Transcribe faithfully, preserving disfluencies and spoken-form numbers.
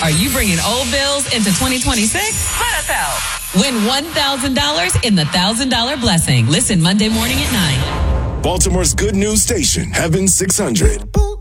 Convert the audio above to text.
Are you bringing old bills into twenty twenty-six? Let us help. Win one thousand dollars in the one thousand dollars Blessing. Listen Monday morning at nine. Baltimore's good news station, Heaven six hundred.